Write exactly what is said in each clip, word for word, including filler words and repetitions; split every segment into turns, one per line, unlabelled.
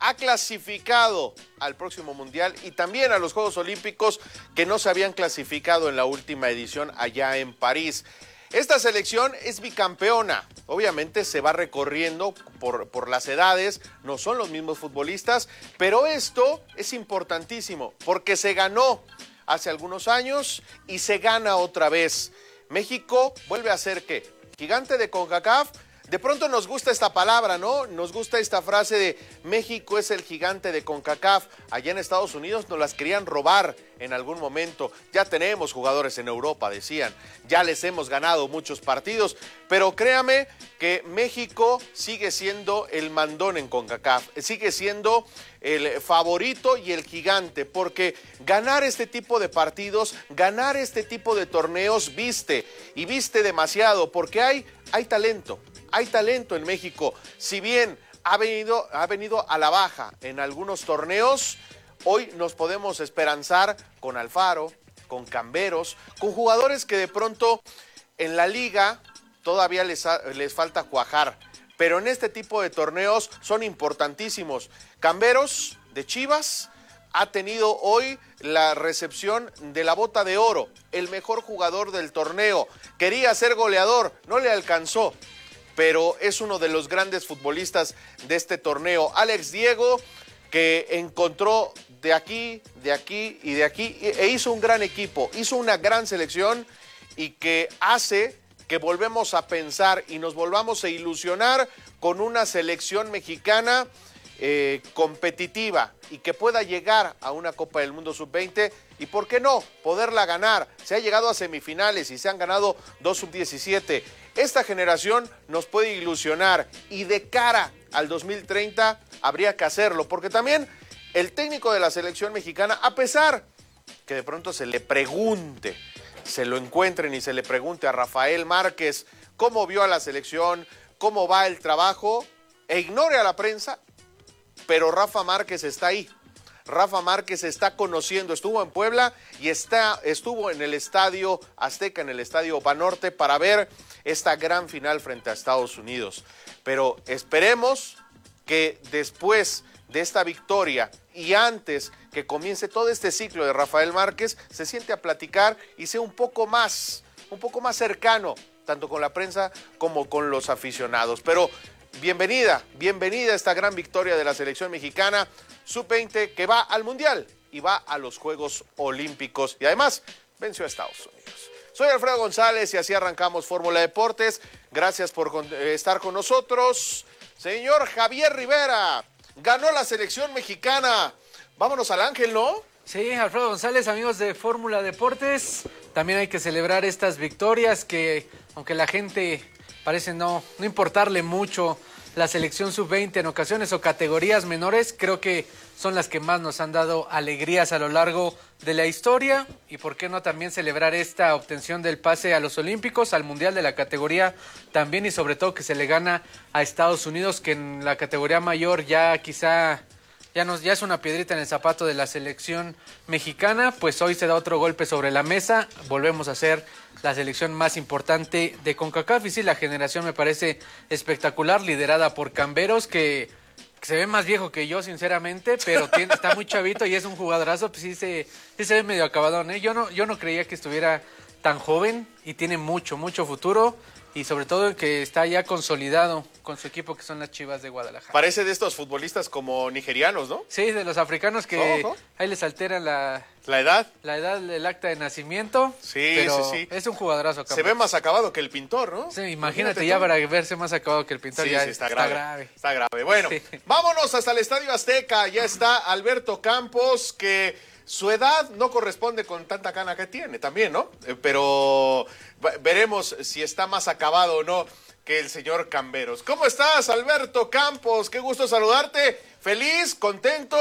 ha clasificado al próximo Mundial y también a los Juegos Olímpicos que no se habían clasificado en la última edición allá en París. Esta selección es bicampeona, obviamente se va recorriendo por, por las edades, no son los mismos futbolistas, pero esto es importantísimo porque se ganó hace algunos años y se gana otra vez. México vuelve a ser, ¿qué? Gigante de CONCACAF. De pronto nos gusta esta palabra, ¿no? Nos gusta esta frase de México es el gigante de CONCACAF. Allá en Estados Unidos nos las querían robar en algún momento. Ya tenemos jugadores en Europa, decían. Ya les hemos ganado muchos partidos. Pero créame que México sigue siendo el mandón en CONCACAF. Sigue siendo el favorito y el gigante. Porque ganar este tipo de partidos, ganar este tipo de torneos, viste. Y viste demasiado porque hay, hay talento. Hay talento en México, si bien ha venido, ha venido a la baja en algunos torneos, hoy nos podemos esperanzar con Alfaro, con Camberos, con jugadores que de pronto en la liga todavía les, ha, les falta cuajar, pero en este tipo de torneos son importantísimos. Camberos de Chivas ha tenido hoy la recepción de la bota de oro, el mejor jugador del torneo, quería ser goleador, no le alcanzó, pero es uno de los grandes futbolistas de este torneo. Alex Diego, que encontró de aquí, de aquí y de aquí, e hizo un gran equipo, hizo una gran selección y que hace que volvemos a pensar y nos volvamos a ilusionar con una selección mexicana eh, competitiva y que pueda llegar a una Copa del Mundo sub veinte y, ¿por qué no?, poderla ganar. Se ha llegado a semifinales y se han ganado dos sub diecisiete. Esta generación nos puede ilusionar y de cara al dos mil treinta habría que hacerlo, porque también el técnico de la selección mexicana, a pesar que de pronto se le pregunte, se lo encuentren y se le pregunte a Rafael Márquez cómo vio a la selección, cómo va el trabajo, e ignore a la prensa, pero Rafa Márquez está ahí. Rafa Márquez está conociendo, estuvo en Puebla y está, estuvo en el Estadio Azteca, en el Estadio Banorte, para ver esta gran final frente a Estados Unidos. Pero esperemos que después de esta victoria y antes que comience todo este ciclo de Rafael Márquez, se siente a platicar y sea un poco más, un poco más cercano, tanto con la prensa como con los aficionados. Pero bienvenida, bienvenida a esta gran victoria de la selección mexicana sub veinte que va al Mundial y va a los Juegos Olímpicos y además venció a Estados Unidos. Soy Alfredo González y así arrancamos Fórmula Deportes. Gracias por estar con nosotros. Señor Javier Rivera, ganó la selección mexicana. Vámonos al Ángel, ¿no?
Sí, Alfredo González, amigos de Fórmula Deportes. También hay que celebrar estas victorias que, aunque la gente parece no, no importarle mucho la selección sub veinte en ocasiones o categorías menores, creo que son las que más nos han dado alegrías a lo largo de la historia. Y por qué no también celebrar esta obtención del pase a los Olímpicos, al Mundial de la categoría también, y sobre todo que se le gana a Estados Unidos, que en la categoría mayor ya quizá ya, nos, ya es una piedrita en el zapato de la selección mexicana. Pues hoy se da otro golpe sobre la mesa, volvemos a ser la selección más importante de CONCACAF y sí, la generación me parece espectacular, liderada por Camberos, que, que se ve más viejo que yo sinceramente, pero tiene, está muy chavito y es un jugadorazo, pues sí se, sí se ve medio acabadón, ¿eh? Yo no, yo no creía que estuviera tan joven y tiene mucho, mucho futuro. Y sobre todo que está ya consolidado con su equipo, que son las Chivas de Guadalajara.
Parece de estos futbolistas como nigerianos, ¿no?
Sí, de los africanos que
Ojo.
ahí les alteran la...
¿La edad?
La edad del acta de nacimiento.
Sí,
pero
sí, sí.
es un jugadorazo. Campeón.
Se ve más acabado que el pintor, ¿no?
Sí, imagínate ya para verse más acabado que el pintor.
Sí,
ya
sí, está, está grave,
grave.
Está grave. Bueno, sí. Vámonos hasta el Estadio Azteca. Ya está Alberto Campos, que su edad no corresponde con tanta cana que tiene también, ¿no? Eh, pero veremos si está más acabado o no que el señor Camberos. ¿Cómo estás, Alberto Campos? Qué gusto saludarte. ¿Feliz? ¿Contento?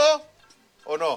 ¿O no?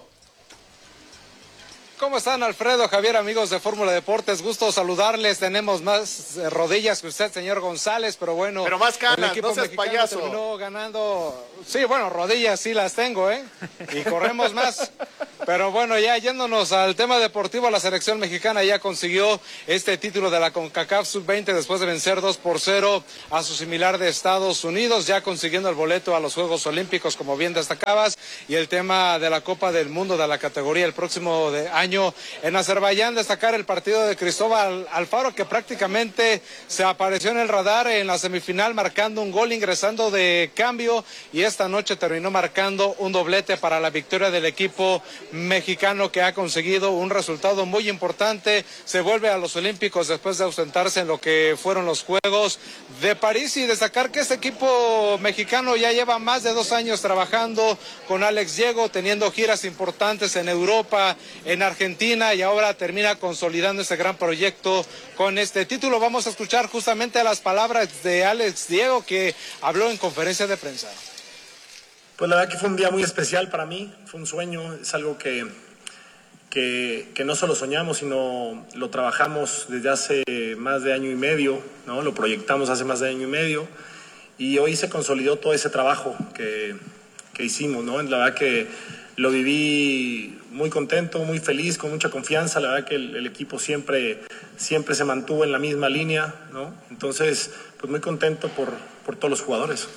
¿Cómo están, Alfredo, Javier, amigos de Fórmula Deportes? Gusto saludarles. Tenemos más eh, rodillas que usted, señor González, pero bueno.
Pero más canas, no seas payaso.
Terminó ganando. Sí, bueno, rodillas sí las tengo, ¿eh? Y corremos más. Pero bueno, ya yéndonos al tema deportivo, la selección mexicana ya consiguió este título de la CONCACAF sub veinte después de vencer dos por cero a su similar de Estados Unidos, ya consiguiendo el boleto a los Juegos Olímpicos, como bien destacabas, y el tema de la Copa del Mundo de la categoría el próximo de año en Azerbaiyán. Destacar el partido de Cristóbal Alfaro, que prácticamente se apareció en el radar en la semifinal, marcando un gol ingresando de cambio, y esta noche terminó marcando un doblete para la victoria del equipo mexicano, que ha conseguido un resultado muy importante. Se vuelve a los Olímpicos después de ausentarse en lo que fueron los Juegos de París, y destacar que este equipo mexicano ya lleva más de dos años trabajando con Alex Diego, teniendo giras importantes en Europa, en Argentina, y ahora termina consolidando este gran proyecto con este título. Vamos a escuchar justamente las palabras de Alex Diego, que habló en conferencia de prensa.
Pues la verdad que fue un día muy especial para mí, fue un sueño, es algo que, que, que no solo soñamos, sino lo trabajamos desde hace más de año y medio, ¿no? Lo proyectamos hace más de año y medio, y hoy se consolidó todo ese trabajo que, que hicimos, ¿no? La verdad que lo viví muy contento, muy feliz, con mucha confianza. La verdad que el, el equipo siempre, siempre se mantuvo en la misma línea, ¿no? Entonces, pues muy contento por, por todos los jugadores.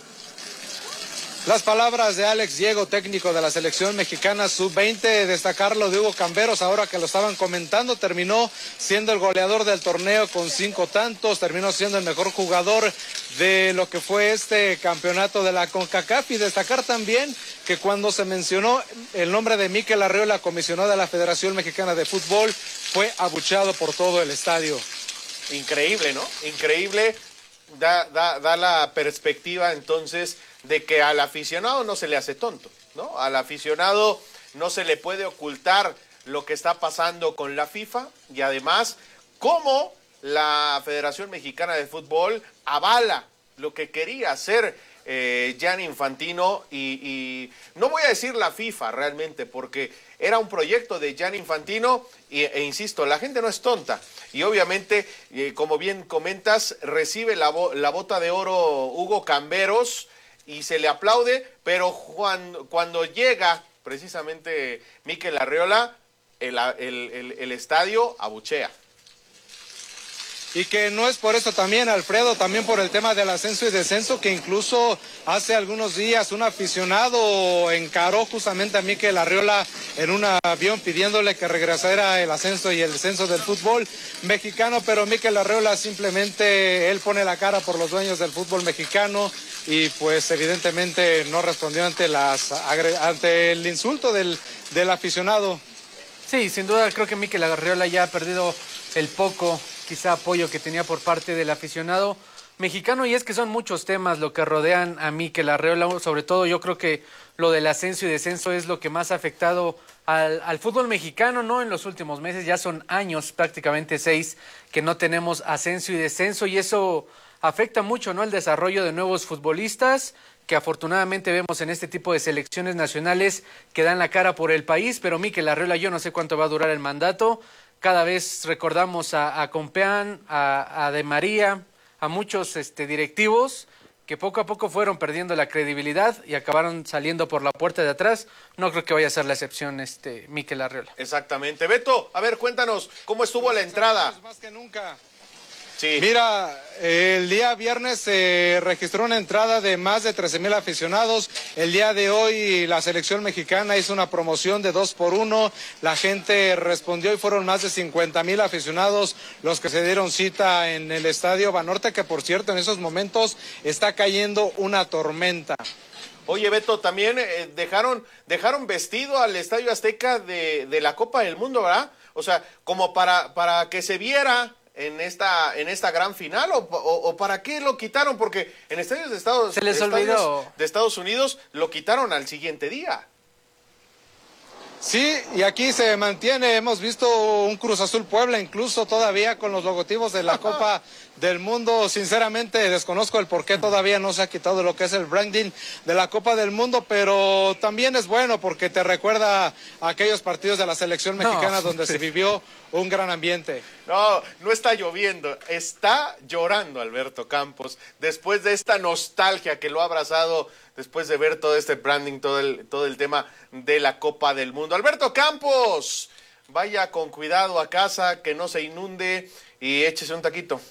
Las palabras de Alex Diego, técnico de la selección mexicana sub veinte, destacarlo de Hugo Camberos, ahora que lo estaban comentando, terminó siendo el goleador del torneo con cinco tantos, terminó siendo el mejor jugador de lo que fue este campeonato de la CONCACAF, y destacar también que cuando se mencionó el nombre de Mikel Arriola, comisionado de la Federación Mexicana de Fútbol, fue abucheado por todo el estadio.
Increíble, ¿no? Increíble, da, da, da la perspectiva entonces de que al aficionado no se le hace tonto, ¿no? Al aficionado no se le puede ocultar lo que está pasando con la FIFA, y además cómo la Federación Mexicana de Fútbol avala lo que quería hacer eh, Gianni Infantino, y, y no voy a decir la FIFA realmente, porque era un proyecto de Gianni Infantino, y, e insisto, la gente no es tonta, y obviamente, eh, como bien comentas, recibe la, bo la bota de oro Hugo Camberos, y se le aplaude, pero cuando, cuando llega precisamente Mikel Arriola, el, el, el, el estadio abuchea.
Y que no es por eso también, Alfredo, también por el tema del ascenso y descenso, que incluso hace algunos días un aficionado encaró justamente a Mikel Arriola en un avión pidiéndole que regresara el ascenso y el descenso del fútbol mexicano, pero Mikel Arriola simplemente, él pone la cara por los dueños del fútbol mexicano, y pues evidentemente no respondió ante, las, ante el insulto del, del aficionado.
Sí, sin duda creo que Mikel Arriola ya ha perdido el poco, quizá apoyo que tenía por parte del aficionado mexicano, y es que son muchos temas lo que rodean a Mikel Arriola, sobre todo yo creo que lo del ascenso y descenso es lo que más ha afectado al, al fútbol mexicano, ¿no? En los últimos meses, ya son años, prácticamente seis, que no tenemos ascenso y descenso, y eso afecta mucho, ¿no? El desarrollo de nuevos futbolistas, que afortunadamente vemos en este tipo de selecciones nacionales que dan la cara por el país, pero Mikel Arriola, yo no sé cuánto va a durar el mandato. Cada vez recordamos a, a Compeán, a, a De María, a muchos este, directivos que poco a poco fueron perdiendo la credibilidad y acabaron saliendo por la puerta de atrás. No creo que vaya a ser la excepción este Mikel Arriola.
Exactamente. Beto, a ver, cuéntanos, ¿cómo estuvo la entrada?
Más que nunca.
Sí.
Mira, el día viernes se registró una entrada de más de trece mil aficionados. El día de hoy la selección mexicana hizo una promoción de dos por uno. La gente respondió y fueron más de cincuenta mil aficionados los que se dieron cita en el Estadio Banorte, que por cierto en esos momentos está cayendo una tormenta.
Oye, Beto, también eh, dejaron, dejaron vestido al Estadio Azteca de, de la Copa del Mundo, ¿verdad? O sea, como para, para que se viera en esta en esta gran final, o, o, o para qué lo quitaron, porque en estadios de Estados,
se les
estadios
olvidó.
de Estados Unidos lo quitaron al siguiente día.
Sí, y aquí se mantiene, hemos visto un Cruz Azul Puebla incluso todavía con los logotipos de la Copa del Mundo. Sinceramente desconozco el por qué todavía no se ha quitado lo que es el branding de la Copa del Mundo, pero también es bueno porque te recuerda a aquellos partidos de la selección mexicana no, donde sí. se vivió un gran ambiente.
No, no está lloviendo, está llorando Alberto Campos después de esta nostalgia que lo ha abrazado después de ver todo este branding, todo el, todo el tema de la Copa del Mundo. Alberto Campos, vaya con cuidado a casa, que no se inunde y échese un taquito.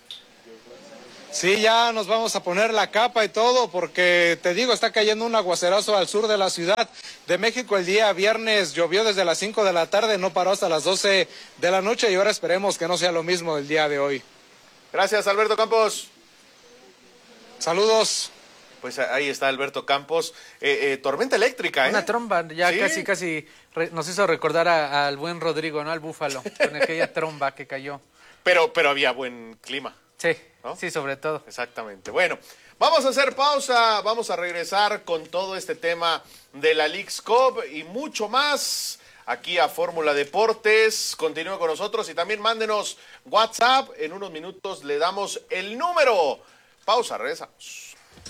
Sí, ya nos vamos a poner la capa y todo, porque te digo, está cayendo un aguacerazo al sur de la Ciudad de México. El día viernes llovió desde las cinco de la tarde, no paró hasta las doce de la noche y ahora esperemos que no sea lo mismo el día de hoy.
Gracias, Alberto Campos.
Saludos.
Pues ahí está Alberto Campos. Eh, eh, tormenta eléctrica, ¿eh?
Una tromba, ya ¿Sí? casi, casi re, nos hizo recordar a, al buen Rodrigo, ¿no? Al Búfalo, con aquella tromba que cayó.
Pero, pero había buen clima.
Sí,
¿no?
Sí, sobre todo.
Exactamente. Bueno, vamos a hacer pausa, vamos a regresar con todo este tema de la Leagues Cup y mucho más aquí a Fórmula Deportes. Continúe con nosotros y también mándenos WhatsApp. En unos minutos le damos el número. Pausa, regresamos.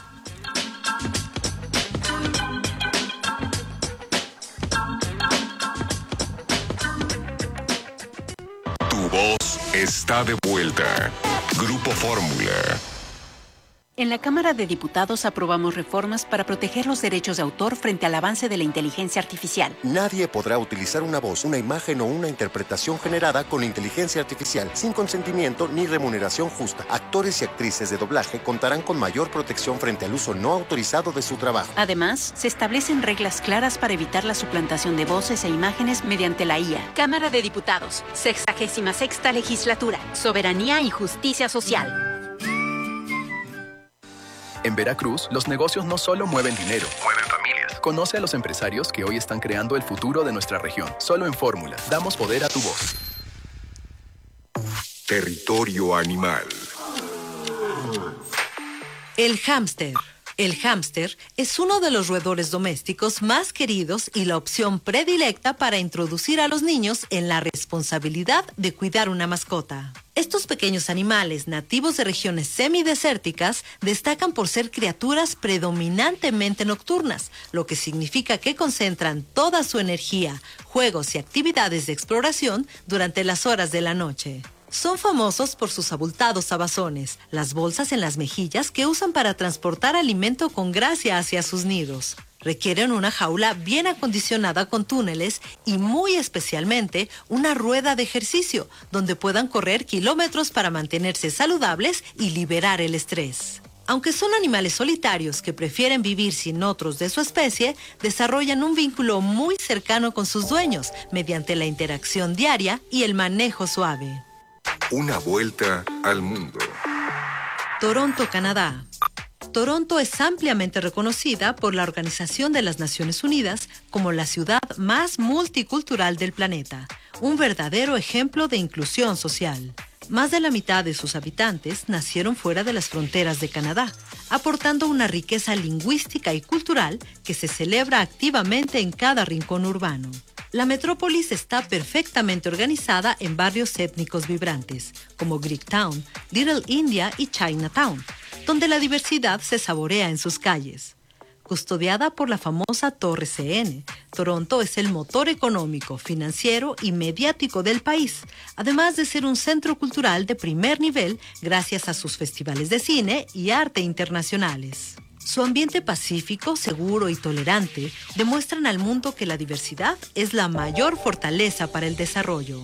Tu voz está de vuelta. Grupo Fórmula.
En la Cámara de Diputados aprobamos reformas para proteger los derechos de autor frente al avance de la inteligencia artificial.
Nadie podrá utilizar una voz, una imagen o una interpretación generada con inteligencia artificial sin consentimiento ni remuneración justa. Actores y actrices de doblaje contarán con mayor protección frente al uso no autorizado de su trabajo.
Además, se establecen reglas claras para evitar la suplantación de voces e imágenes mediante la I A. Cámara de Diputados, sexagésima sexta legislatura, soberanía y justicia social.
En Veracruz, los negocios no solo mueven dinero, mueven familias. Conoce a los empresarios que hoy están creando el futuro de nuestra región. Solo en Fórmula, damos poder a tu voz.
Territorio animal.
El hámster. El hámster es uno de los roedores domésticos más queridos y la opción predilecta para introducir a los niños en la responsabilidad de cuidar una mascota. Estos pequeños animales nativos de regiones semidesérticas destacan por ser criaturas predominantemente nocturnas, lo que significa que concentran toda su energía, juegos y actividades de exploración durante las horas de la noche. Son famosos por sus abultados abazones, las bolsas en las mejillas que usan para transportar alimento con gracia hacia sus nidos. Requieren una jaula bien acondicionada con túneles y muy especialmente una rueda de ejercicio donde puedan correr kilómetros para mantenerse saludables y liberar el estrés. Aunque son animales solitarios que prefieren vivir sin otros de su especie, desarrollan un vínculo muy cercano con sus dueños mediante la interacción diaria y el manejo suave.
Una vuelta al mundo.
Toronto, Canadá. Toronto es ampliamente reconocida por la Organización de las Naciones Unidas como la ciudad más multicultural del planeta, un verdadero ejemplo de inclusión social. Más de la mitad de sus habitantes nacieron fuera de las fronteras de Canadá, aportando una riqueza lingüística y cultural que se celebra activamente en cada rincón urbano. La metrópolis está perfectamente organizada en barrios étnicos vibrantes, como Greektown, Little India y Chinatown, donde la diversidad se saborea en sus calles. Custodiada por la famosa Torre C N, Toronto es el motor económico, financiero y mediático del país, además de ser un centro cultural de primer nivel gracias a sus festivales de cine y arte internacionales. Su ambiente pacífico, seguro y tolerante demuestran al mundo que la diversidad es la mayor fortaleza para el desarrollo.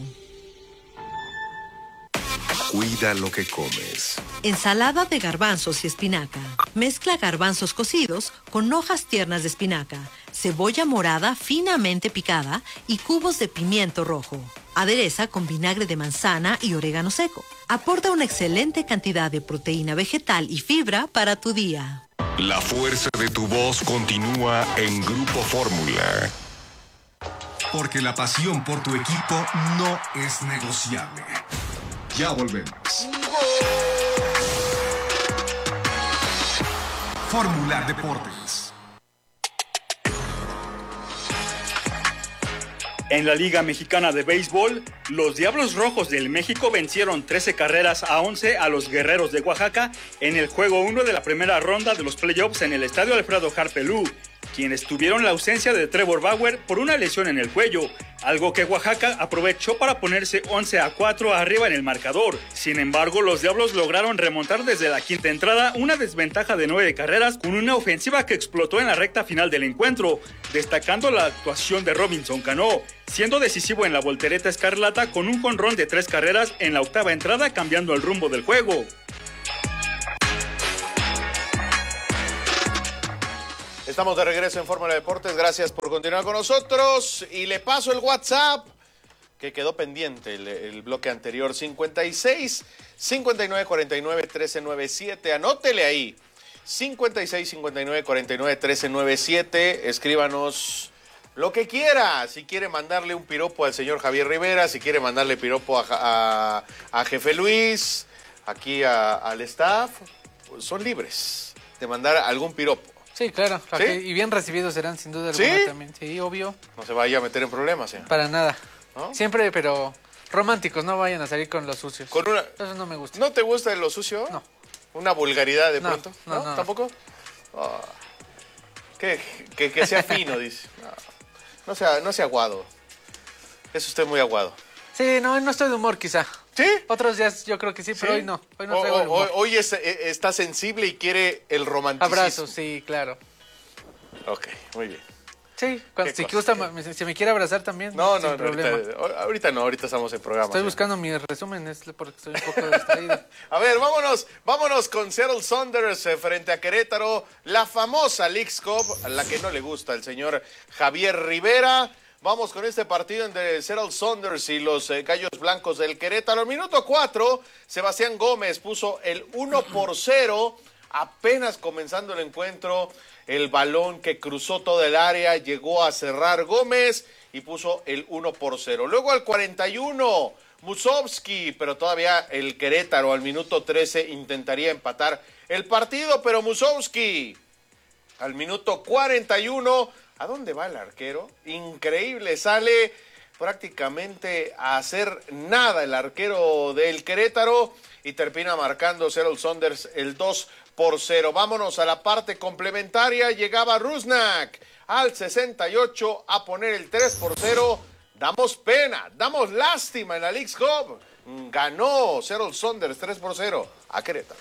Cuida lo que comes.
Ensalada de garbanzos y espinaca. Mezcla garbanzos cocidos con hojas tiernas de espinaca, cebolla morada finamente picada y cubos de pimiento rojo. Adereza con vinagre de manzana y orégano seco. Aporta una excelente cantidad de proteína vegetal y fibra para tu día.
La fuerza de tu voz continúa en Grupo Fórmula.
Porque la pasión por tu equipo no es negociable. Ya volvemos. Fórmula Deportes.
En la Liga Mexicana de Béisbol, los Diablos Rojos del México vencieron trece carreras a once a los Guerreros de Oaxaca en el juego uno de la primera ronda de los playoffs en el Estadio Alfredo Harpelú. quienes tuvieron la ausencia de Trevor Bauer por una lesión en el cuello, algo que Oaxaca aprovechó para ponerse once a cuatro arriba en el marcador. Sin embargo, los Diablos lograron remontar desde la quinta entrada una desventaja de nueve carreras con una ofensiva que explotó en la recta final del encuentro, destacando la actuación de Robinson Cano, siendo decisivo en la voltereta escarlata con un jonrón de tres carreras en la octava entrada, cambiando el rumbo del juego.
Estamos de regreso en Fórmula Deportes, gracias por continuar con nosotros y le paso el WhatsApp que quedó pendiente el, el bloque anterior, cincuenta y seis, cincuenta y nueve, cuarenta y nueve, trece noventa y siete, anótele ahí, cincuenta y seis, cincuenta y nueve, cuarenta y nueve, trece noventa y siete, escríbanos lo que quiera, si quiere mandarle un piropo al señor Javier Rivera, si quiere mandarle piropo a, a, a Jefe Luis, aquí a, al staff, pues son libres de mandar algún piropo.
Sí, claro.
¿Sí?
Y bien recibidos serán, sin duda alguna.
¿Sí?
También. Sí, obvio.
No se vaya a meter en problemas, ¿eh?
Para nada.
¿No?
Siempre, pero románticos, no vayan a salir con los sucios.
Con una...
Eso no me gusta.
¿No te gusta lo sucio?
No.
¿Una vulgaridad de
no,
pronto?
No,
¿No?
no.
¿Tampoco? Oh. Que, que, que sea fino, dice. No, no sea, no sea aguado. Es usted muy aguado.
Sí, no, no estoy de humor quizá.
¿Sí?
Otros días yo creo que sí, pero
¿Sí?
hoy no. Hoy no
o,
traigo el humor.
Hoy, hoy es, está sensible y quiere el romanticismo.
Abrazos, sí, claro.
Ok, muy bien.
Sí, cuando, si,
cosa,
gusta, me, si me quiere abrazar también.
No,
sin
no, no
problema.
ahorita, ahorita no, ahorita estamos en programa.
Estoy
¿sí?
buscando mi resumen, es porque estoy un poco distraído.
A ver, vámonos, vámonos con Seattle Sounders eh, frente a Querétaro, la famosa Leagues Cup, a la que no le gusta el señor Javier Rivera. Vamos con este partido entre Seattle Sounders y los eh, Gallos Blancos del Querétaro. Minuto cuatro, Sebastián Gómez puso el uno por cero, apenas comenzando el encuentro. El balón que cruzó todo el área llegó a cerrar Gómez y puso el uno por cero. Luego al cuarenta y uno, Musovski, pero todavía el Querétaro al minuto trece intentaría empatar el partido, pero Musovski al minuto cuarenta y uno, ¿a dónde va el arquero? Increíble, sale prácticamente a hacer nada el arquero del Querétaro y termina marcando Seattle Sounders el dos por cero. Vámonos a la parte complementaria. Llegaba Rusnak al sesenta y ocho a poner el tres por cero. Damos pena, damos lástima en la Leagues Cup. Ganó Seattle Sounders tres por cero a Querétaro.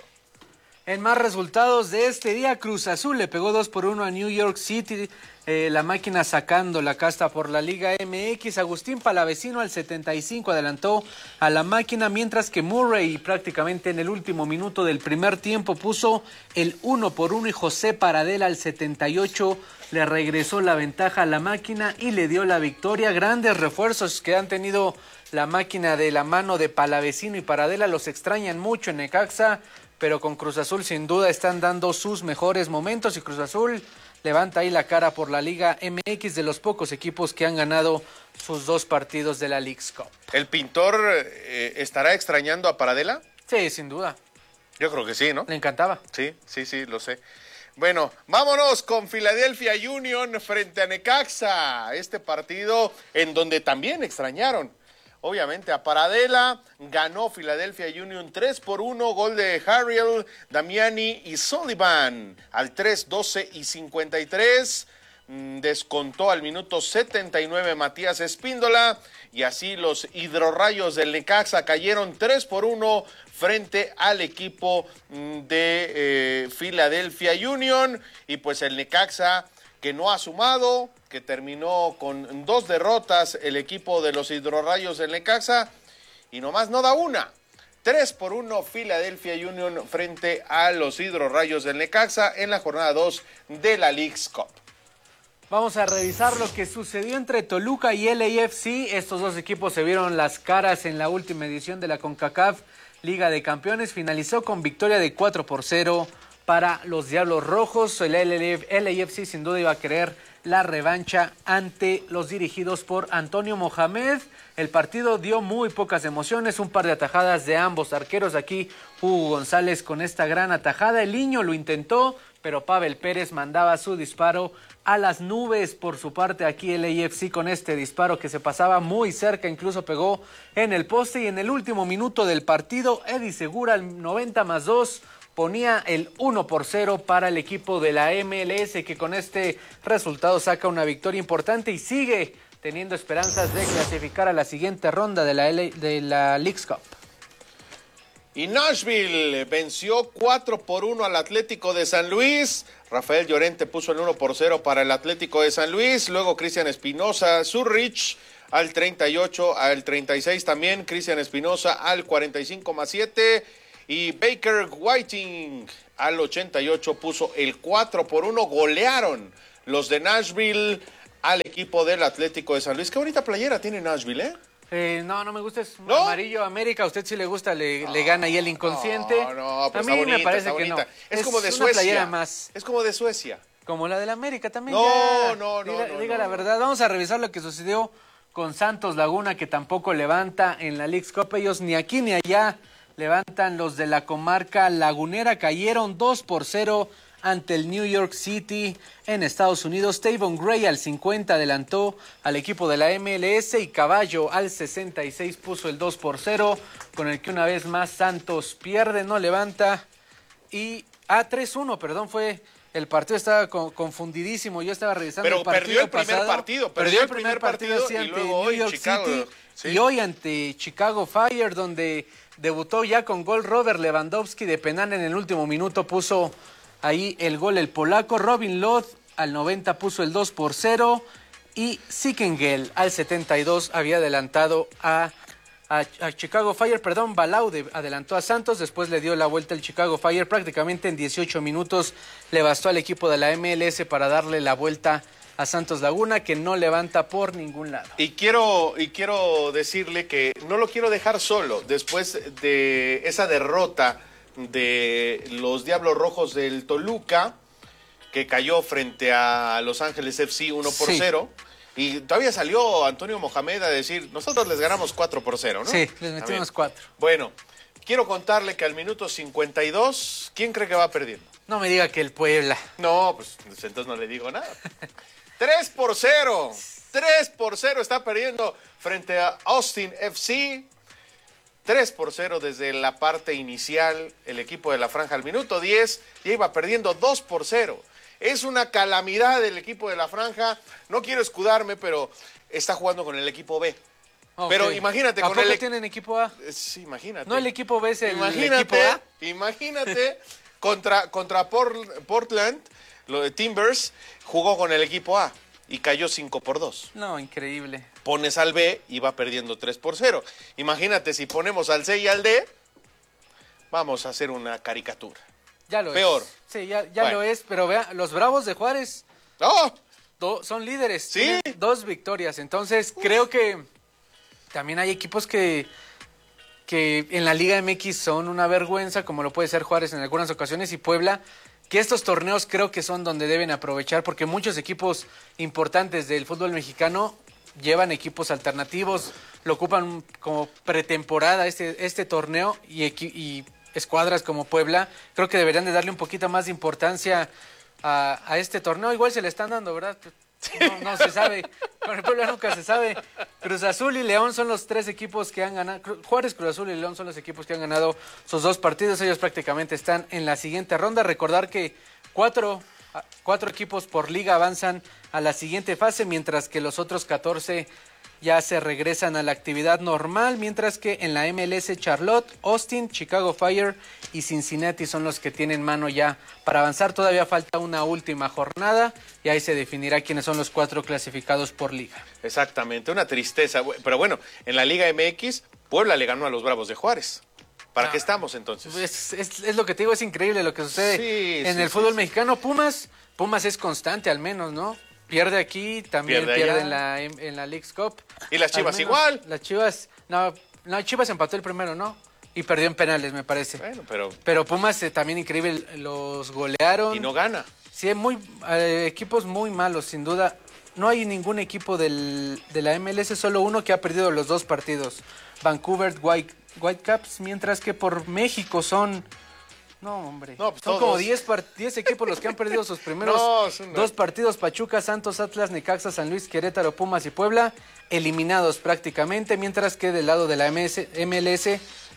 En más resultados de este día, Cruz Azul le pegó dos por uno a New York City, eh, la máquina sacando la casta por la Liga M X. Agustín Palavecino al setenta y cinco adelantó a la máquina, mientras que Murray prácticamente en el último minuto del primer tiempo puso el uno por uno y José Paradela al setenta y ocho le regresó la ventaja a la máquina y le dio la victoria. Grandes refuerzos que han tenido la máquina de la mano de Palavecino y Paradela, los extrañan mucho en Necaxa, pero con Cruz Azul sin duda están dando sus mejores momentos y Cruz Azul levanta ahí la cara por la Liga M X, de los pocos equipos que han ganado sus dos partidos de la Leagues Cup.
¿El pintor eh, estará extrañando a Paradela?
Sí, sin duda.
Yo creo que sí, ¿no?
Le encantaba.
Sí, sí, sí, lo sé. Bueno, vámonos con Philadelphia Union frente a Necaxa. Este partido en donde también extrañaron obviamente a Paradela. Ganó Philadelphia Union tres por uno, gol de Harriel, Damiani y Sullivan al tres, doce y cincuenta y tres. Descontó al minuto setenta y nueve Matías Espíndola y así los hidrorrayos del Necaxa cayeron tres por uno frente al equipo de eh, Philadelphia Union. Y pues el Necaxa, que no ha sumado, que terminó con dos derrotas el equipo de los hidrorrayos del Necaxa y nomás no da una. tres por uno Philadelphia Union frente a los hidrorrayos del Necaxa en la jornada dos de la Leagues Cup.
Vamos a revisar lo que sucedió entre Toluca y L A F C. Estos dos equipos se vieron las caras en la última edición de la CONCACAF Liga de Campeones. Finalizó con victoria de cuatro por cero para los Diablos Rojos. El L A F C sin duda iba a querer la revancha ante los dirigidos por Antonio Mohamed. El partido dio muy pocas emociones, un par de atajadas de ambos arqueros. Aquí Hugo González con esta gran atajada. El Niño lo intentó, pero Pavel Pérez mandaba su disparo a las nubes. Por su parte, aquí el L A F C con este disparo que se pasaba muy cerca, incluso pegó en el poste. Y en el último minuto del partido, Eddie Segura al noventa más dos ponía el uno por cero para el equipo de la M L S, que con este resultado saca una victoria importante y sigue teniendo esperanzas de clasificar a la siguiente ronda de la, L de la Leagues Cup.
Y Nashville venció cuatro por uno al Atlético de San Luis. Rafael Llorente puso el uno por cero para el Atlético de San Luis. Luego Cristian Espinosa, Zurich al treinta y ocho, al treinta y seis también. Cristian Espinosa al cuarenta y cinco más siete. Y Baker Whiting al ochenta y ocho puso el cuatro por uno. Golearon los de Nashville al equipo del Atlético de San Luis. Qué bonita playera tiene Nashville, ¿eh?
Eh, no, no me gusta, es
¿No?
amarillo América. A usted sí le gusta, le, no, le gana ahí el inconsciente.
No, no, pues
a mí
bonita,
me parece que
bonita.
no.
Es, es como de
una
Suecia.
playera más.
Es como de Suecia.
Como la del América también.
No,
ya.
no, no.
Diga,
no,
diga
no,
la verdad. Vamos a revisar lo que sucedió con Santos Laguna, que tampoco levanta en la Leagues Cup. Ellos ni aquí ni allá levantan. Los de la comarca lagunera cayeron dos por cero ante el New York City en Estados Unidos. Tavon Gray al cincuenta adelantó al equipo de la M L S y Caballo al sesenta y seis puso el dos por cero, con el que una vez más Santos pierde, no levanta. Y a tres uno, perdón, fue el partido, estaba con, confundidísimo. Yo estaba revisando
Pero
el partido
perdió el primer
pasado.
partido,
Perdió el primer partido,
partido
sí,
y
ante
luego
New
hoy
York
Chicago,
City
sí.
y hoy ante Chicago Fire, donde debutó ya con gol Robert Lewandowski de penal en el último minuto, puso ahí el gol el polaco. Robin Lod al noventa puso el dos por cero y Sikengel al setenta y dos había adelantado a, a, a Chicago Fire, perdón, Balaude adelantó a Santos, después le dio la vuelta el Chicago Fire, prácticamente en dieciocho minutos le bastó al equipo de la M L S para darle la vuelta a Santos Laguna, que no levanta por ningún lado.
Y quiero, y quiero decirle que no lo quiero dejar solo después de esa derrota de los Diablos Rojos del Toluca, que cayó frente a Los Ángeles F C uno por cero. Sí. Y todavía salió Antonio Mohamed a decir, nosotros les ganamos cuatro por cero, ¿no?
Sí, les metimos cuatro.
Bueno, quiero contarle que al minuto cincuenta y dos, ¿quién cree que va perdiendo?
No me diga que el Puebla.
No, pues entonces no le digo nada. tres por cero. tres por cero está perdiendo frente a Austin F C. tres por cero desde la parte inicial, el equipo de la Franja al minuto diez, ya iba perdiendo dos por cero. Es una calamidad del equipo de la Franja. No quiero escudarme, pero está jugando con el equipo B.
Okay.
Pero imagínate
¿A
con
poco
el
tienen equipo A?
Sí, imagínate.
No, el equipo B es el
imagínate,
equipo A.
Imagínate, contra, contra Portland, lo de Timbers, jugó con el equipo A y cayó cinco por dos.
No, increíble.
Pones al B y va perdiendo tres por cero. Imagínate si ponemos al C y al D, vamos a hacer una caricatura.
Ya lo
Peor.
es. Sí, ya, ya
bueno.
lo es, pero vea, los Bravos de Juárez
¡Oh!
do, son líderes.
Sí.
Tienen dos victorias, entonces Uf. creo que también hay equipos que, que en la Liga M X son una vergüenza, como lo puede ser Juárez en algunas ocasiones y Puebla, que estos torneos creo que son donde deben aprovechar, porque muchos equipos importantes del fútbol mexicano llevan equipos alternativos, lo ocupan como pretemporada este, este torneo y, y escuadras como Puebla, creo que deberían de darle un poquito más de importancia a, a este torneo. Igual se le están dando, ¿verdad? No, no se sabe, con el Puebla nunca se sabe. Cruz Azul y León son los tres equipos que han ganado, Juárez, Cruz Azul y León son los equipos que han ganado sus dos partidos, ellos prácticamente están en la siguiente ronda. Recordar que cuatro, cuatro equipos por liga avanzan a la siguiente fase, mientras que los otros catorce ya se regresan a la actividad normal, mientras que en la M L S Charlotte, Austin, Chicago Fire y Cincinnati son los que tienen mano ya para avanzar. Todavía falta una última jornada y ahí se definirá quiénes son los cuatro clasificados por liga.
Exactamente, una tristeza. Pero bueno, en la Liga M X, Puebla le ganó a los Bravos de Juárez. ¿Para ah, qué estamos entonces?
Es, es, es lo que te digo, es increíble lo que sucede
sí,
en
sí,
el
sí,
fútbol
sí.
mexicano. Pumas, Pumas es constante al menos, ¿no? Pierde aquí, también pierde, pierde en la en, en la Leagues Cup.
Y las Chivas igual.
Las Chivas, no, no, Chivas empató el primero, ¿no? Y perdió en penales, me parece.
Bueno, pero...
Pero Pumas eh, también increíble, los golearon.
Y no gana.
Sí, muy, eh, equipos muy malos, sin duda. No hay ningún equipo del, de la M L S, solo uno que ha perdido los dos partidos. Vancouver White, Whitecaps, mientras que por México son... No, hombre.
No, pues
son
todos.
como diez equipos los que han perdido sus primeros no, una... dos partidos. Pachuca, Santos, Atlas, Necaxa, San Luis, Querétaro, Pumas y Puebla, eliminados prácticamente, mientras que del lado de la M S, M L S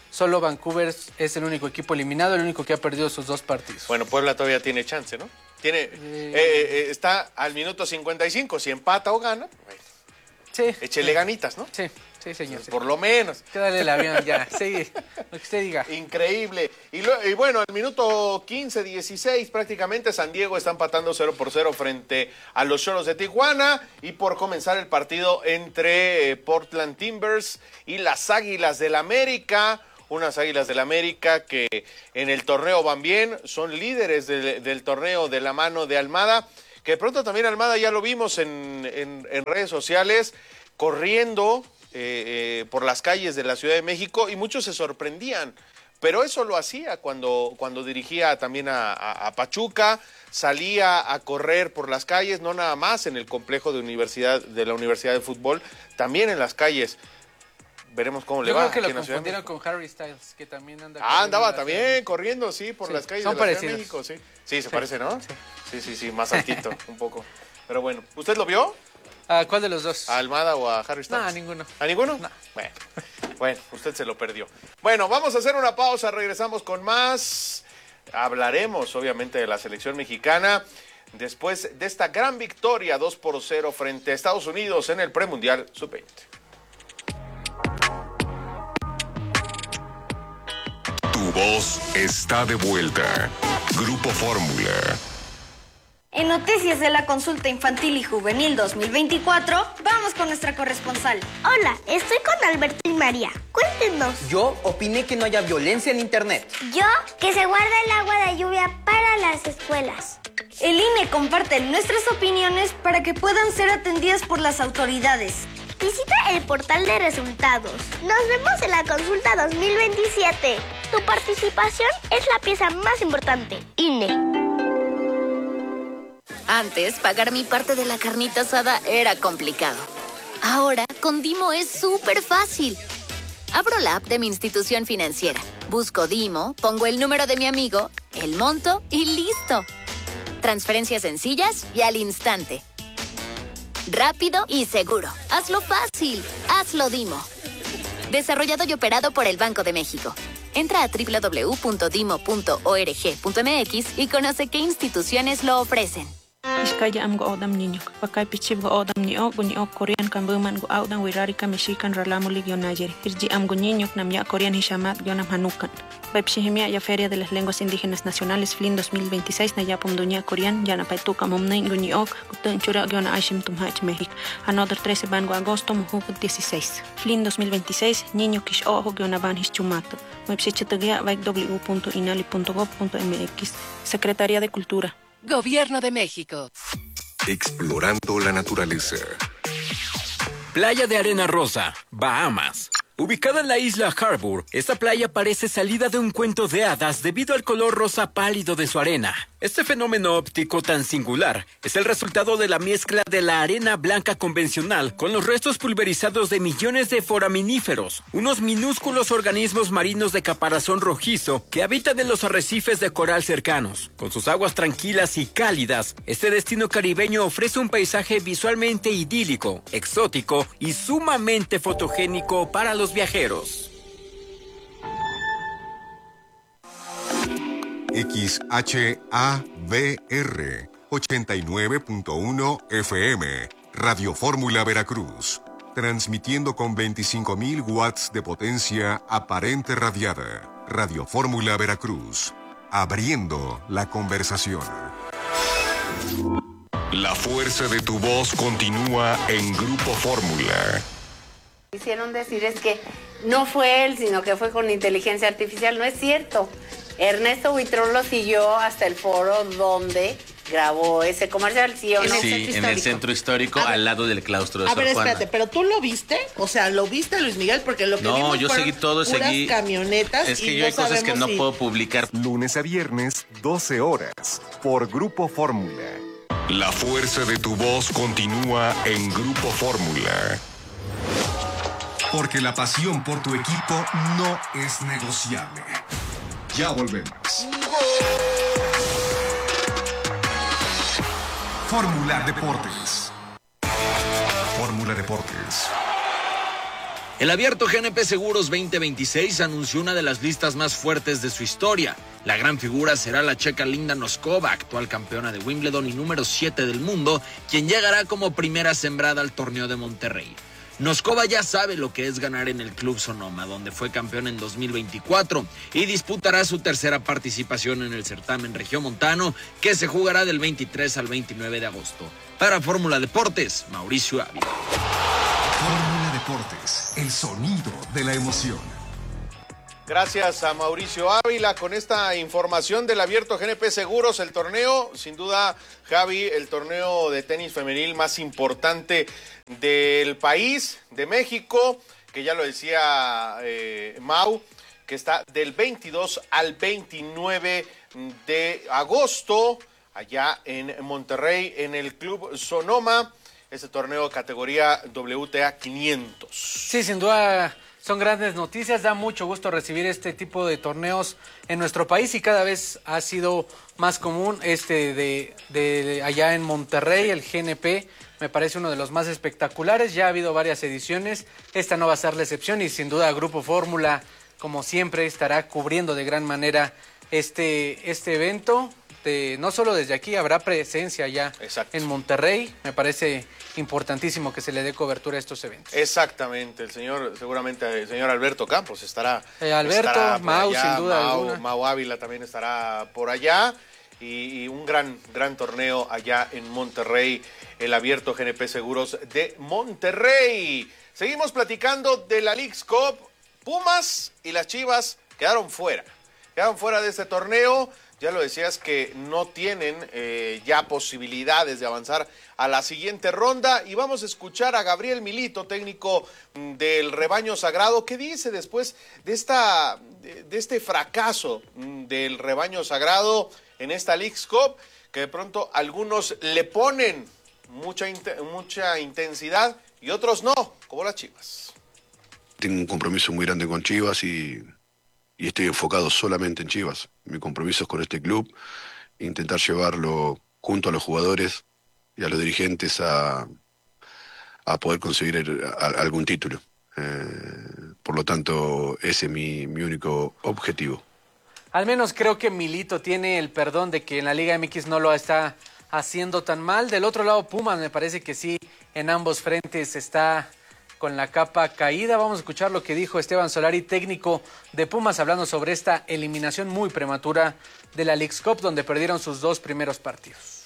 Solo Vancouver es el único equipo eliminado, el único que ha perdido sus dos partidos.
Bueno, Puebla todavía tiene chance, ¿no? Tiene, eh, eh, eh, está al minuto cincuenta y cinco, si empata o gana, pues,
sí,
échele
sí.
ganitas, ¿no?
Sí, sí, señor.
Pues por lo menos.
Quédale el avión ya, sí, lo que usted diga.
Increíble. Y, lo, y bueno, al minuto quince, dieciséis, prácticamente San Diego está empatando cero por cero frente a los Xolos de Tijuana. Y por comenzar el partido entre eh, Portland Timbers y las Águilas del América. Unas Águilas del América que en el torneo van bien, son líderes de, del torneo de la mano de Almada, que de pronto también Almada ya lo vimos en, en, en redes sociales, corriendo eh, eh, por las calles de la Ciudad de México, y muchos se sorprendían, pero eso lo hacía cuando, cuando dirigía también a, a, a Pachuca, salía a correr por las calles, no nada más en el complejo de, universidad, de la Universidad de Fútbol, también en las calles. Veremos cómo le
Yo
va.
creo que lo
aquí en la Ciudad de
confundieron con Harry Styles, que también anda...
Ah, andaba también corriendo, sí, por
Sí,
las calles de
son
la Ciudad de
parecidos.
México, sí. Sí, se
Sí.
parece, ¿no? Sí. sí, sí, sí, más altito, un poco. Pero bueno, ¿usted lo vio?
¿A cuál de los dos?
¿A Almada o a Harry Styles?
No, a ninguno.
¿A ninguno?
No.
Bueno, bueno, usted se lo perdió. Bueno, vamos a hacer una pausa, regresamos con más. Hablaremos, obviamente, de la selección mexicana después de esta gran victoria dos por cero frente a Estados Unidos en el premundial sub veinte.
Tu voz está de vuelta. Grupo Fórmula.
En noticias de la consulta infantil y juvenil dos mil veinticuatro, vamos con nuestra corresponsal.
Hola, estoy con Alberto y María. Cuéntenos.
Yo opiné que no haya violencia en internet.
Yo, que se guarda el agua de lluvia para las escuelas.
El I N E comparte nuestras opiniones para que puedan ser atendidas por las autoridades.
Visita el portal de resultados. Nos vemos en la consulta dos mil veintisiete. Tu participación es la pieza más importante. I N E.
Antes, pagar mi parte de la carnita asada era complicado. Ahora, con Dimo es súper fácil. Abro la app de mi institución financiera, busco Dimo, pongo el número de mi amigo, el monto y listo. Transferencias sencillas y al instante. Rápido y seguro. Hazlo fácil. Hazlo Dimo. Desarrollado y operado por el Banco de México. Entra a doble u doble u doble u punto dimo punto org punto m x y conoce qué instituciones lo ofrecen.
Iskaya am go odam niño, pakay pichib go odam niyo, gunyo Korean kan buman go odam wirari ka Mexican ralamulig yon ayer. Irji am go niño nam ya Korean hishamat yonam hanukan. Pepsihimia ya Feria de las Lenguas Indígenas Nacionales F L I N dos mil veintiséis na ya pomduña Korean ya na paituka momnay gunyo gutun chura yon aishim tumhach México. Another trece ban go agosto muhuk dieciséis. F L I N dos mil veintiséis niño kish ojo yon aban hischumato. Website vaik w w w punto inali punto gov punto m x. Secretaría de Cultura.
Gobierno de México.
Explorando la naturaleza.
Playa de Arena Rosa, Bahamas. Ubicada en la isla Harbour, esta playa parece salida de un cuento de hadas debido al color rosa pálido de su arena. Este fenómeno óptico tan singular es el resultado de la mezcla de la arena blanca convencional con los restos pulverizados de millones de foraminíferos, unos minúsculos organismos marinos de caparazón rojizo que habitan en los arrecifes de coral cercanos. Con sus aguas tranquilas y cálidas, este destino caribeño ofrece un paisaje visualmente idílico, exótico y sumamente fotogénico para los viajeros.
X H A V R ochenta y nueve punto uno F M, Radio Fórmula Veracruz, transmitiendo con veinticinco mil watts de potencia aparente radiada. Radio Fórmula Veracruz, abriendo la conversación.
La fuerza de tu voz continúa en Grupo Fórmula.
Quisieron decir es que no fue él, sino que fue con inteligencia artificial. No es cierto. Ernesto Buitrón lo siguió hasta el foro donde grabó ese comercial, ¿sí o no?
Sí, en el centro histórico, al lado del claustro de
A
Sor
ver,
Juana.
espérate, ¿pero tú lo viste? O sea, ¿lo viste, Luis Miguel? Porque lo que
No,
vimos
yo
fueron
seguí todo,
puras
seguí-
camionetas
Es que
y
yo
no
hay cosas que
sabemos
no
si-
puedo publicar.
Lunes a viernes, doce horas, por Grupo Fórmula.
La fuerza de tu voz continúa en Grupo Fórmula.
Porque la pasión por tu equipo no es negociable. Ya volvemos. Fórmula Deportes. Fórmula Deportes.
El Abierto G N P Seguros veinte veintiséis anunció una de las listas más fuertes de su historia. La gran figura será la checa Linda Noskova, actual campeona de Wimbledon y número siete del mundo, quien llegará como primera sembrada al torneo de Monterrey. Noskova ya sabe lo que es ganar en el Club Sonoma, donde fue campeón en dos mil veinticuatro, y disputará su tercera participación en el certamen regiomontano, que se jugará del veintitrés al veintinueve de agosto. Para Fórmula Deportes, Mauricio Ávila.
Fórmula Deportes, el sonido de la emoción.
Gracias a Mauricio Ávila con esta información del Abierto G N P Seguros, el torneo, sin duda, Javi, el torneo de tenis femenil más importante del país, de México, que ya lo decía eh, Mau, que está del veintidós al veintinueve de agosto, allá en Monterrey, en el Club Sonoma, este torneo categoría W T A quinientos.
Sí, sin duda son grandes noticias, da mucho gusto recibir este tipo de torneos en nuestro país y cada vez ha sido más común este de, de, de allá en Monterrey, el G N P, me parece uno de los más espectaculares, ya ha habido varias ediciones, esta no va a ser la excepción y sin duda Grupo Fórmula, como siempre, estará cubriendo de gran manera este, este evento. De, no solo desde aquí, habrá presencia ya Exacto. en Monterrey. Me parece importantísimo que se le dé cobertura a estos eventos.
Exactamente, el señor, seguramente el señor Alberto Campos estará.
Eh, Alberto,
estará
Mau,
allá,
sin duda
Mau,
alguna.
Mau Ávila también estará por allá. Y, y un gran, gran torneo allá en Monterrey, el Abierto G N P Seguros de Monterrey. Seguimos platicando de la Leagues Cup. Pumas y las Chivas quedaron fuera. Quedaron fuera de este torneo. Ya lo decías que no tienen eh, ya posibilidades de avanzar a la siguiente ronda. Y vamos a escuchar a Gabriel Milito, técnico del Rebaño Sagrado, que dice después de, esta, de, de este fracaso del Rebaño Sagrado en esta Leagues Cup, que de pronto algunos le ponen mucha, mucha intensidad y otros no, como las Chivas.
Tengo un compromiso muy grande con Chivas y... y estoy enfocado solamente en Chivas. Mi compromiso es con este club, intentar llevarlo junto a los jugadores y a los dirigentes a, a poder conseguir el, a, algún título. Eh, por lo tanto, ese es mi, mi único objetivo.
Al menos creo que Milito tiene el perdón de que en la Liga M X no lo está haciendo tan mal. Del otro lado, Pumas me parece que sí, en ambos frentes está con la capa caída. Vamos a escuchar lo que dijo Esteban Solari, técnico de Pumas, hablando sobre esta eliminación muy prematura de la Leagues Cup, donde perdieron sus dos primeros partidos.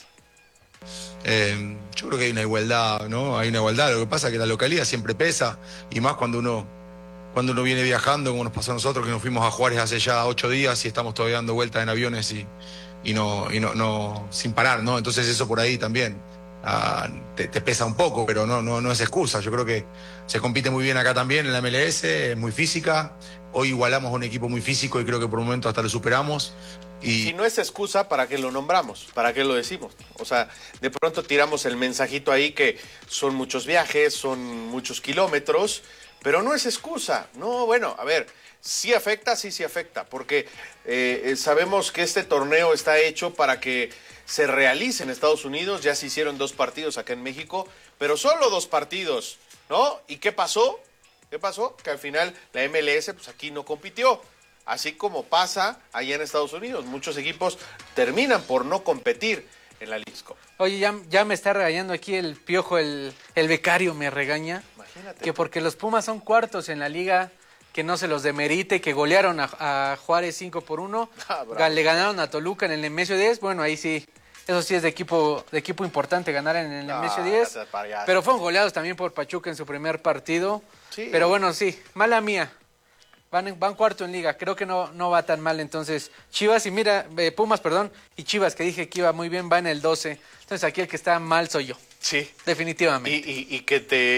Eh, yo creo que hay una igualdad, ¿no? Hay una igualdad. Lo que pasa es que la localidad siempre pesa, y más cuando uno, cuando uno viene viajando, como nos pasó a nosotros, que nos fuimos a Juárez hace ya ocho días y estamos todavía dando vueltas en aviones y, y, no, y no, no, sin parar, ¿no? Entonces eso por ahí también Uh, te, te pesa un poco, pero no, no, no es excusa. Yo creo que se compite muy bien acá también en la M L S, es muy física. Hoy igualamos a un equipo muy físico y creo que por un momento hasta lo superamos. Y
si no es excusa, ¿para qué lo nombramos? ¿Para qué lo decimos? O sea, de pronto tiramos el mensajito ahí que son muchos viajes, son muchos kilómetros, pero no es excusa. No, bueno, a ver, sí afecta, sí, sí afecta, porque eh, sabemos que este torneo está hecho para que se realice en Estados Unidos. Ya se hicieron dos partidos acá en México, pero solo dos partidos, ¿no? ¿Y qué pasó? ¿Qué pasó? Que al final la M L S, pues aquí no compitió. Así como pasa allá en Estados Unidos. Muchos equipos terminan por no competir en la Leagues Cup.
Oye, ya, ya me está regañando aquí el Piojo, el, el becario me regaña.
Imagínate.
Que porque los Pumas son cuartos en la liga, que no se los demerite, que golearon a, a Juárez cinco por uno, ah, le ganaron a Toluca en el Nemesio diez, bueno, ahí sí, eso sí es de equipo de equipo importante ganar en el Nemesio diez, pero fueron goleados también por Pachuca en su primer partido, sí. Pero bueno, sí, mala mía, van, van cuarto en liga, creo que no, no va tan mal. Entonces Chivas, y mira, eh, Pumas, perdón, y Chivas, que dije que iba muy bien, va en el doce, entonces aquí el que está mal soy yo.
Sí.
Definitivamente.
Y, y, y que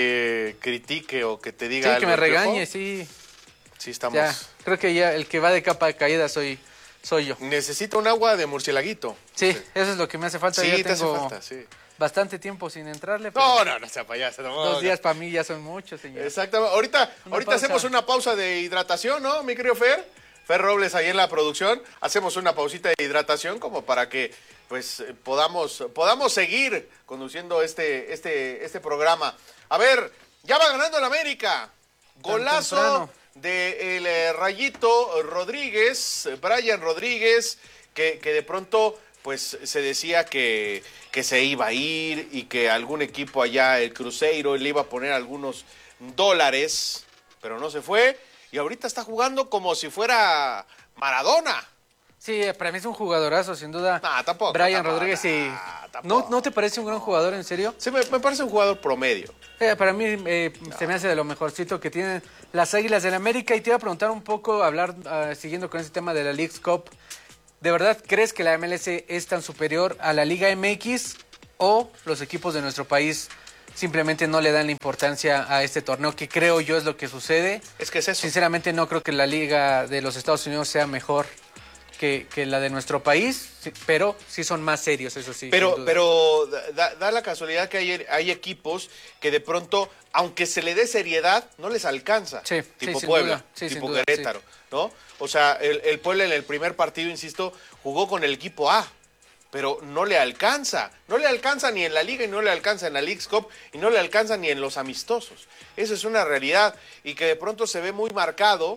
te critique o que te diga
sí,
algo.
Que me regañe, sí.
Sí, estamos.
Ya, creo que ya el que va de capa de caída soy, soy yo.
Necesito un agua de murcielaguito.
Sí, sí, eso es lo que me hace falta.
Sí,
yo
te
tengo
hace falta, sí.
Bastante tiempo sin entrarle.
No, no, no sea payaso. No,
dos
no.
días para mí ya son muchos, señor.
Exactamente. Ahorita, ahorita hacemos una pausa de hidratación, ¿no, mi querido Fer? Fer Robles ahí en la producción. Hacemos una pausita de hidratación como para que pues podamos, podamos seguir conduciendo este, este, este programa. A ver, ya va ganando el América. Golazo del eh, Rayito Rodríguez, Brian Rodríguez, que, que de pronto pues se decía que, que se iba a ir y que algún equipo allá, el Cruzeiro, le iba a poner algunos dólares, pero no se fue y ahorita está jugando como si fuera Maradona.
Sí, para mí es un jugadorazo, sin duda.
No, tampoco.
Brian
tampoco,
Rodríguez, sí.
Nah,
¿No, ¿No te parece un gran jugador, en serio?
Sí, me, me parece un jugador promedio.
Eh, para mí eh, no. se me hace de lo mejorcito que tienen las Águilas del América. Y te iba a preguntar un poco, hablar, uh, siguiendo con ese tema de la Leagues Cup. ¿De verdad crees que la M L S es tan superior a la Liga M X o los equipos de nuestro país simplemente no le dan la importancia a este torneo, que creo yo es lo que sucede?
Es que es eso.
Sinceramente no creo que la Liga de los Estados Unidos sea mejor Que, que la de nuestro país, pero sí son más serios, eso sí.
Pero, pero da, da la casualidad que hay, hay equipos que de pronto, aunque se le dé seriedad, no les alcanza.
Sí,
tipo
sí,
Puebla,
sí,
tipo
duda,
Querétaro,
sí.
¿no? O sea, el, el Puebla en el primer partido, insisto, jugó con el equipo A, pero no le alcanza. No le alcanza ni en la Liga y no le alcanza en la Leagues Cup y no le alcanza ni en los amistosos. Esa es una realidad y que de pronto se ve muy marcado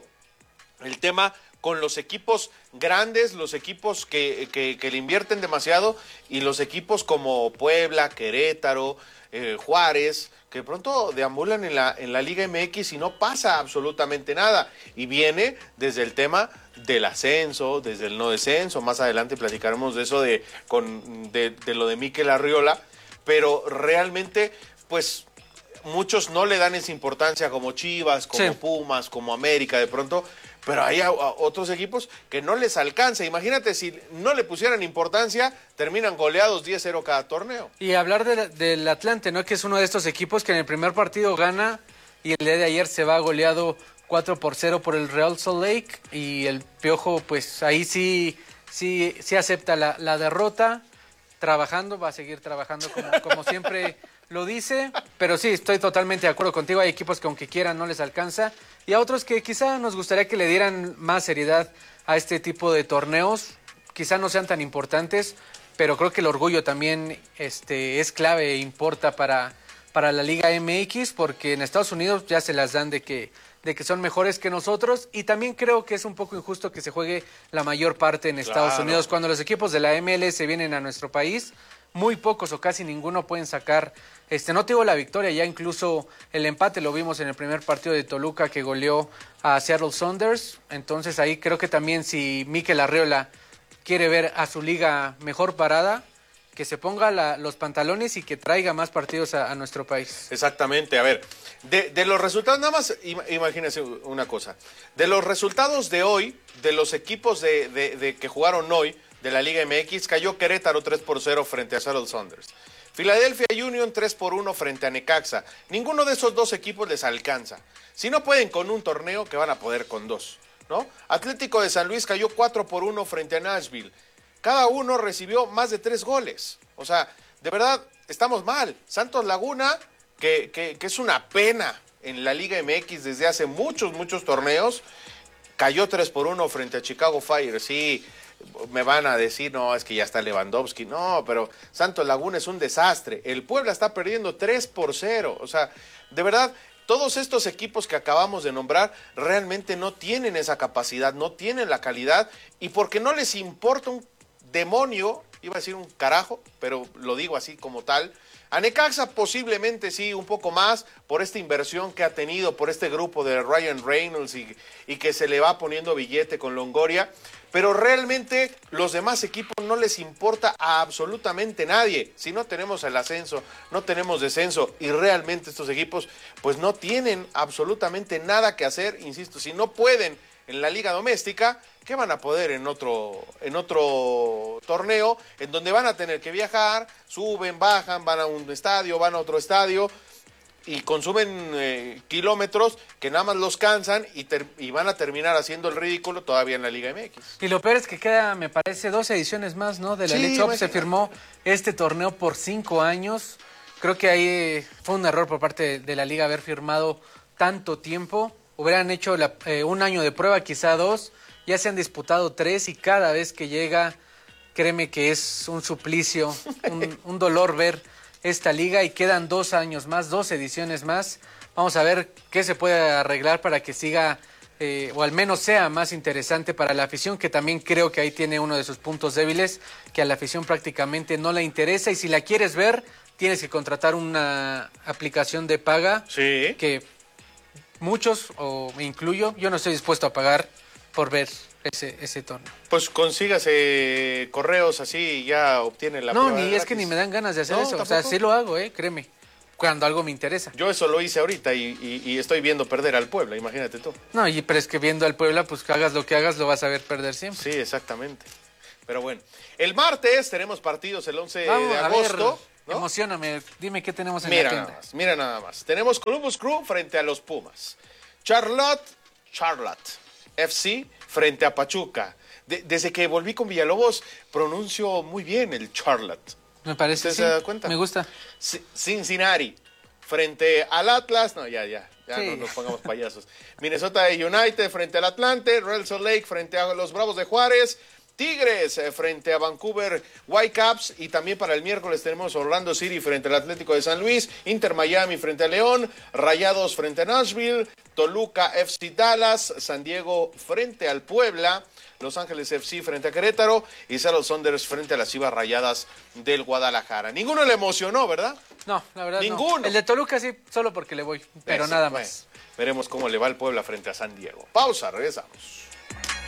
el tema con los equipos grandes, los equipos que, que, que le invierten demasiado y los equipos como Puebla, Querétaro, eh, Juárez, que de pronto deambulan en la, en la Liga M X y no pasa absolutamente nada. Y viene desde el tema del ascenso, desde el no descenso, más adelante platicaremos de eso, de, con, de, de lo de Mikel Arriola, pero realmente pues muchos no le dan esa importancia como Chivas, como sí. Pumas, como América de pronto, pero hay a, a otros equipos que no les alcanza. Imagínate, si no le pusieran importancia, terminan goleados diez cero cada torneo.
Y hablar de, del Atlante, ¿no? Que es uno de estos equipos que en el primer partido gana y el día de ayer se va goleado cuatro por cero por el Real Salt Lake. Y el Piojo, pues ahí sí, sí, sí acepta la, la derrota, trabajando, va a seguir trabajando como, como siempre lo dice. Pero sí, estoy totalmente de acuerdo contigo. Hay equipos que aunque quieran no les alcanza. Y a otros que quizá nos gustaría que le dieran más seriedad a este tipo de torneos. Quizá no sean tan importantes, pero creo que el orgullo también este, es clave e importa para, para la Liga M X, porque en Estados Unidos ya se las dan de que, de que son mejores que nosotros. Y también creo que es un poco injusto que se juegue la mayor parte en Estados claro. Unidos. Cuando los equipos de la M L S vienen a nuestro país, muy pocos o casi ninguno pueden sacar, este, no te digo la victoria, ya incluso el empate lo vimos en el primer partido de Toluca que goleó a Seattle Sounders. Entonces ahí creo que también si Mikel Arriola quiere ver a su liga mejor parada, que se ponga la, los pantalones y que traiga más partidos a, a nuestro país.
Exactamente, a ver, de, de los resultados, nada más imagínense una cosa, de los resultados de hoy, de los equipos de, de, de que jugaron hoy, de la Liga M X, cayó Querétaro tres por cero frente a Seattle Sounders. Philadelphia Union tres por uno frente a Necaxa. Ninguno de esos dos equipos les alcanza. Si no pueden con un torneo, que van a poder con dos, ¿no? Atlético de San Luis cayó cuatro por uno frente a Nashville. Cada uno recibió más de tres goles. O sea, de verdad, estamos mal. Santos Laguna, que, que, que es una pena en la Liga M X desde hace muchos, muchos torneos, cayó tres por uno frente a Chicago Fire. Sí, me van a decir, no, es que ya está Lewandowski. No, pero Santos Laguna es un desastre. El Puebla está perdiendo tres por cero. O sea, de verdad, todos estos equipos que acabamos de nombrar realmente no tienen esa capacidad, no tienen la calidad, y porque no les importa un demonio, iba a decir un carajo, pero lo digo así como tal. A Necaxa posiblemente sí, un poco más, por esta inversión que ha tenido, por este grupo de Ryan Reynolds y, y que se le va poniendo billete con Longoria, pero realmente los demás equipos no les importa a absolutamente nadie. Si no tenemos el ascenso, no tenemos descenso, y realmente estos equipos pues no tienen absolutamente nada que hacer. Insisto, si no pueden en la liga doméstica, ¿qué van a poder en otro, en otro torneo en donde van a tener que viajar, suben, bajan, van a un estadio, van a otro estadio y consumen eh, kilómetros que nada más los cansan y, ter- y van a terminar haciendo el ridículo todavía en la Liga M X?
Y lo peor es que queda, me parece, dos ediciones más, ¿no? De la
Sí,
League Cup.
imagínate.
Se firmó este torneo por cinco años. Creo que ahí eh, fue un error por parte de, de la Liga haber firmado tanto tiempo. Hubieran hecho la, eh, un año de prueba, quizá dos. Ya se han disputado tres y cada vez que llega, créeme que es un suplicio, un, un dolor ver esta liga y quedan dos años más, dos ediciones más. Vamos a ver qué se puede arreglar para que siga, eh, o al menos sea más interesante para la afición, que también creo que ahí tiene uno de sus puntos débiles, que a la afición prácticamente no le interesa, y si la quieres ver, tienes que contratar una aplicación de paga,
sí,
que muchos, o me incluyo, yo no estoy dispuesto a pagar por ver ese, ese torneo.
Pues consígase correos así y ya obtiene la
No,
prueba
ni
gratis.
es que ni me dan ganas de hacer
No,
eso,
¿tampoco?
o sea, sí lo hago, eh, créeme, cuando algo me interesa.
Yo eso lo hice ahorita y, y, y estoy viendo perder al Puebla, imagínate tú.
No, y pero es que viendo al Puebla, pues que hagas lo que hagas, lo vas a ver perder siempre.
Sí, exactamente. Pero bueno, el martes tenemos partidos el once
Vamos,
de
a
agosto.
ver, ¿no? Emocióname, dime qué tenemos en
Mira
la
nada
agenda.
más, mira nada más. Tenemos Columbus Crew frente a los Pumas. Charlotte, Charlotte F C frente a Pachuca. De- desde que volví con Villalobos, pronuncio muy bien el Charlotte.
Me parece,
¿Usted
sí,
se da cuenta?
me gusta.
C- Cincinnati frente al Atlas. No, ya, ya. Ya
Sí.
no nos pongamos payasos. Minnesota United frente al Atlante. Real Salt Lake frente a los Bravos de Juárez. Tigres eh, frente a Vancouver Whitecaps. Y también para el miércoles tenemos Orlando City frente al Atlético de San Luis. Inter Miami frente a León. Rayados frente a Nashville. Toluca F C Dallas. San Diego frente al Puebla. Los Ángeles F C frente a Querétaro y Seattle Sounders frente a las Chivas Rayadas del Guadalajara. Ninguno le emocionó, ¿verdad?
No, la verdad
Ninguno.
no. El de Toluca sí, solo porque le voy, pero
Eso,
nada
bueno.
más.
Veremos cómo le va el Puebla frente a San Diego. Pausa, regresamos.